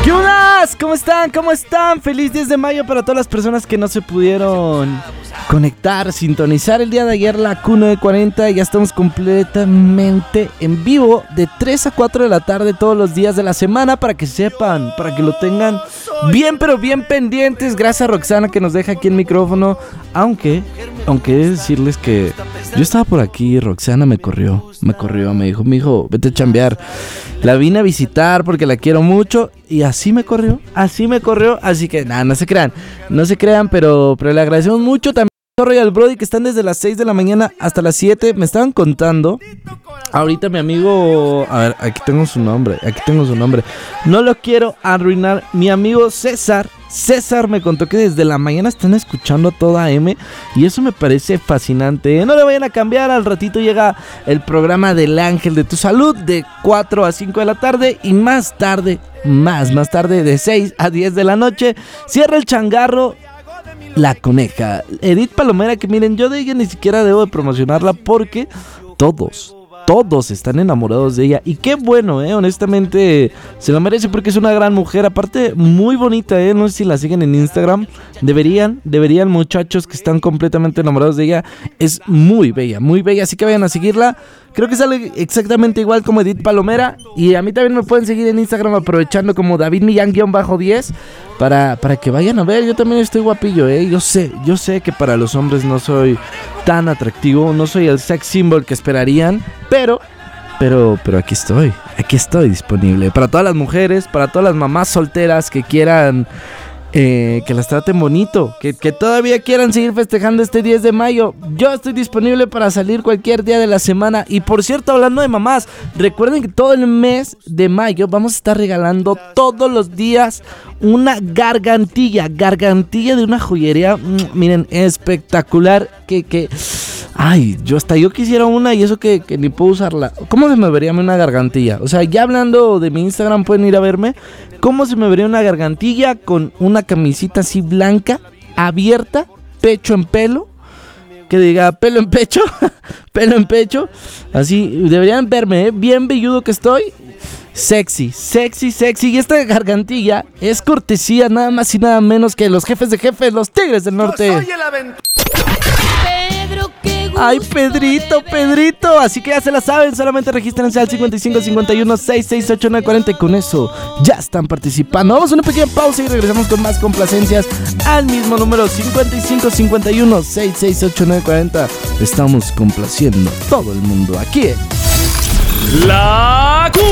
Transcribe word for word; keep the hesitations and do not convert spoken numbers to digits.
¿Qué onda? ¿Cómo están? ¿Cómo están? Feliz diez de mayo para todas las personas que no se pudieron conectar, sintonizar el día de ayer la Q nueve cuarenta. Ya estamos completamente en vivo de tres a cuatro de la tarde todos los días de la semana, para que sepan, para que lo tengan bien pero bien pendientes. Gracias a Roxana que nos deja aquí el micrófono. Aunque, aunque he de decirles que yo estaba por aquí, Roxana me corrió, me corrió, me dijo, mijo, vete a chambear. La vine a visitar porque la quiero mucho y así me corrió, así me corrió, así que nada, no se crean, no se crean, pero, pero le agradecemos mucho también a Royal Brody que están desde las seis de la mañana hasta las siete, me estaban contando, ahorita mi amigo, a ver, aquí tengo su nombre, aquí tengo su nombre, no lo quiero arruinar, mi amigo César, César me contó que desde la mañana están escuchando a toda M y eso me parece fascinante. No le vayan a cambiar, al ratito llega el programa del Ángel de tu Salud de cuatro a cinco de la tarde y más tarde, más, más tarde de seis a diez de la noche, cierra el changarro La Coneja. Edith Palomera, que miren, yo de ella ni siquiera debo de promocionarla porque todos... Todos están enamorados de ella. Y qué bueno, eh, honestamente se lo merece porque es una gran mujer. Aparte, muy bonita, eh. No sé si la siguen en Instagram. Deberían, deberían muchachos que están completamente enamorados de ella. Es muy bella, muy bella. Así que vayan a seguirla. Creo que sale exactamente igual como Edith Palomera. Y a mí también me pueden seguir en Instagram aprovechando como David Millán diez para, para que vayan a ver. Yo también estoy guapillo, eh. Yo sé, yo sé que para los hombres no soy tan atractivo, no soy el sex symbol que esperarían, pero, pero, pero aquí estoy, aquí estoy disponible para todas las mujeres, para todas las mamás solteras que quieran eh, que las traten bonito, que, que todavía quieran seguir festejando este diez de mayo. Yo estoy disponible para salir cualquier día de la semana. Y por cierto, hablando de mamás, recuerden que todo el mes de mayo vamos a estar regalando todos los días una gargantilla, gargantilla de una joyería, mmm, miren, espectacular, que, que, ay, yo hasta yo quisiera una y eso que, que ni puedo usarla. ¿Cómo se me vería una gargantilla? O sea, ya hablando de mi Instagram, pueden ir a verme. ¿Cómo se me vería una gargantilla con una camisita así blanca, abierta, pecho en pelo? Que diga pelo en pecho, pelo en pecho. Así, deberían verme, ¿eh? Bien velludo que estoy. Sexy, sexy, sexy. Y esta gargantilla es cortesía nada más y nada menos que los jefes de jefes, los Tigres del Norte. Yo soy el avent- Pedro, qué gusto. Ay, Pedrito, Pedrito. Así que ya se la saben, solamente regístrense al cincuenta y cinco cincuenta y uno sesenta y seis ochenta y nueve cuarenta y con eso ya están participando. Vamos a una pequeña pausa y regresamos con más complacencias al mismo número cincuenta y cinco cincuenta y uno sesenta y seis ochenta y nueve cuarenta. Estamos complaciendo a todo el mundo aquí en La Q